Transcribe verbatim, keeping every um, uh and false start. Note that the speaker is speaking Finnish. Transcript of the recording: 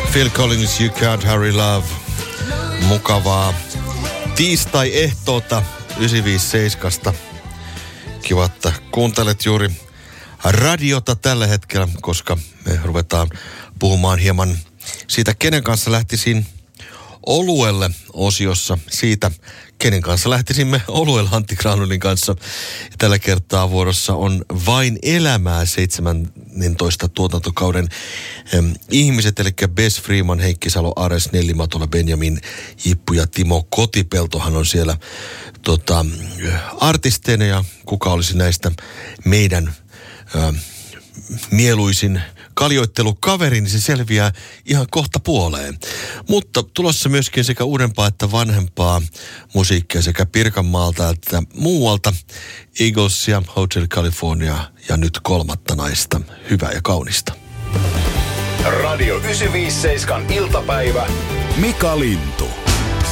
Phil Collins, You Can't Hurry Love. Mukavaa tiistai-ehtoota yhdeksänsataaviisikymmentäseitsemän. Kiva, että kuuntelet juuri radiota tällä hetkellä, koska me ruvetaan puhumaan hieman siitä, kenen kanssa lähtisin oluelle osiossa. Siitä, kenen kanssa lähtisimme oluelle Antti Granlundin kanssa. Ja tällä kertaa vuorossa on Vain elämää seitsemäntoista tuotantokauden ähm, ihmiset, eli Bess Freeman, Heikki Salo, Ares, Nelli Matola, Benjamin Jippu ja Timo Kotipeltohan on siellä tota, artisteina, ja kuka olisi näistä meidän äh, mieluisin kaljoittelukaveri, niin se selviää ihan kohta puoleen. Mutta tulossa myöskin sekä uudempaa että vanhempaa musiikkia sekä Pirkanmaalta että muualta. Eaglesia, Hotel California ja nyt kolmatta naista. Hyvää ja kaunista. Radio yhdeksänsataaviisikymmentäseitsemän iltapäivä. Mika Lintu.